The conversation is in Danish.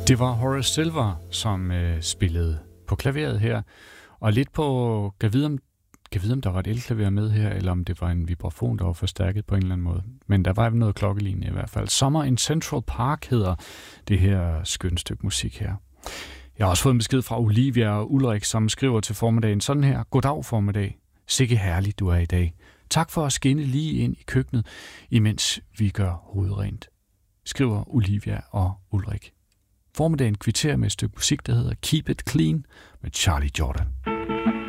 Det var Horace Silver, som spillede på klaveret her, og lidt på, kan vide om der var et elklaver med her, eller om det var en vibrafon, der var forstærket på en eller anden måde. Men der var noget klokkelignende i hvert fald. Summer in Central Park hedder det her skønne stykke musik her. Jeg har også fået en besked fra Olivia og Ulrik, som skriver til formiddagen sådan her. Goddag formiddag. Sikke herligt du er i dag. Tak for at skinne lige ind i køkkenet, imens vi gør hovedrent. Skriver Olivia og Ulrik. Formiddagen kvitterer med et stykke musik, der hedder Keep It Clean med Charlie Jordan.